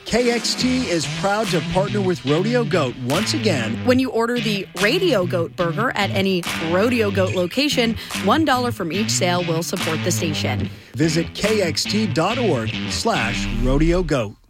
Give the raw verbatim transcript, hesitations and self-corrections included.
K X T is proud to partner with Rodeo Goat once again. When you order the Radio Goat Burger at any Rodeo Goat location, one dollar from each sale will support the station. Visit kxt.org slash rodeo goat.